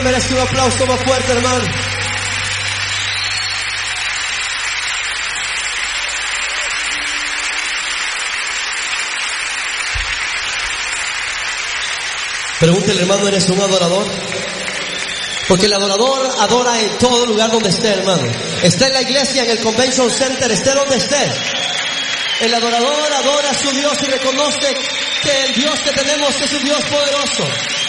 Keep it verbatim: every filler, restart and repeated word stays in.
merece un aplauso más fuerte, hermano. Pregúntele, hermano, ¿eres un adorador? Porque el adorador adora en todo lugar donde esté, hermano. Esté en la iglesia, en el convention center, esté donde esté. El adorador adora a su Dios y reconoce que el Dios que tenemos es un Dios poderoso.